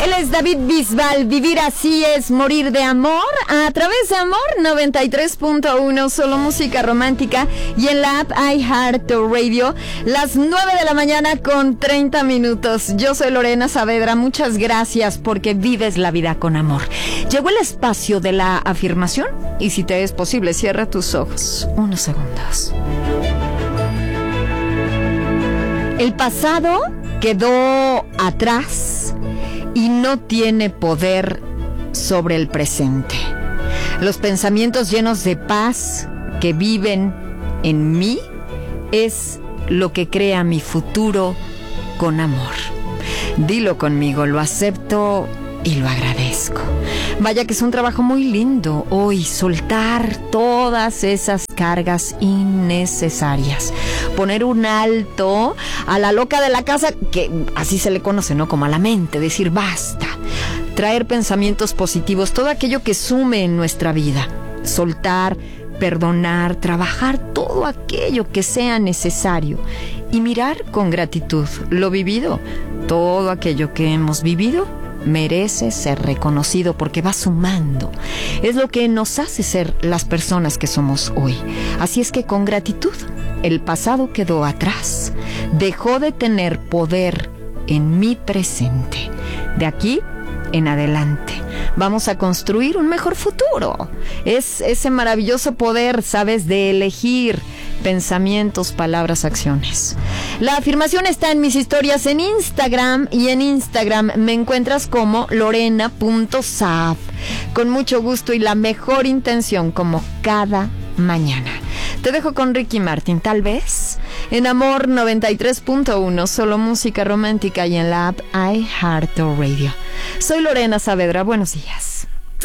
Él es David Bisbal. Vivir así es morir de amor. A través de Amor 93.1, solo música romántica. Y en la app iHeartRadio, las 9 de la mañana con 30 minutos. Yo soy Lorena Saavedra. Muchas gracias porque vives la vida con amor. Llegó el espacio de la afirmación. Y si te es posible, cierra tus ojos unos segundos. El pasado quedó atrás y no tiene poder sobre el presente. Los pensamientos llenos de paz que viven en mí es lo que crea mi futuro con amor. Dilo conmigo, lo acepto y lo agradezco. Vaya que es un trabajo muy lindo hoy, soltar todas esas cargas innecesarias. Poner un alto a la loca de la casa, que así se le conoce, ¿no? Como a la mente, decir basta. Traer pensamientos positivos, todo aquello que sume en nuestra vida. Soltar, perdonar, trabajar todo aquello que sea necesario. Y mirar con gratitud lo vivido. Todo aquello que hemos vivido merece ser reconocido porque va sumando. Es lo que nos hace ser las personas que somos hoy. Así es que con gratitud, el pasado quedó atrás. Dejó de tener poder en mi presente. De aquí en adelante vamos a construir un mejor futuro. Es ese maravilloso poder, ¿sabes?, de elegir pensamientos, palabras, acciones. La afirmación está en mis historias en Instagram, y en Instagram me encuentras como lorena.saab, con mucho gusto y la mejor intención, como cada mañana. Te dejo con Ricky Martin, tal vez, en Amor 93.1, solo música romántica, y en la app iHeartRadio. Soy Lorena Saavedra, buenos días.